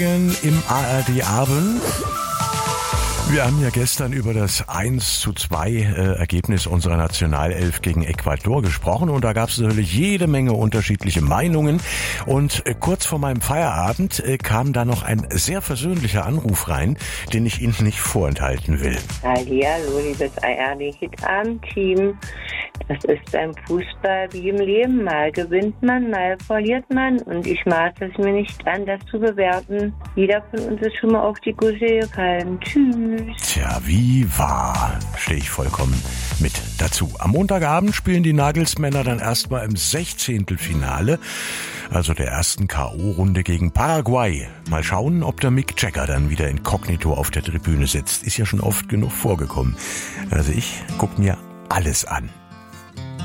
Im ARD-Abend. Wir haben ja gestern über das 1:2 Ergebnis unserer Nationalelf gegen Ecuador gesprochen und da gab es natürlich jede Menge unterschiedliche Meinungen und kurz vor meinem Feierabend kam da noch ein sehr versöhnlicher Anruf rein, den ich Ihnen nicht vorenthalten will. Hallihallo, liebes ARD-Hit-Abend-Team. Das ist beim Fußball wie im Leben. Mal gewinnt man, mal verliert man. Und ich maße es mir nicht an, das zu bewerten. Jeder von uns ist schon mal auf die Gusche gefallen. Tschüss. Tja, wie wahr, stehe ich vollkommen mit dazu. Am Montagabend spielen die Nagelsmänner dann erstmal im 16. Finale, also der ersten K.O.-Runde gegen Paraguay. Mal schauen, ob der Mick Jagger dann wieder inkognito auf der Tribüne sitzt. Ist ja schon oft genug vorgekommen. Also ich gucke mir alles an.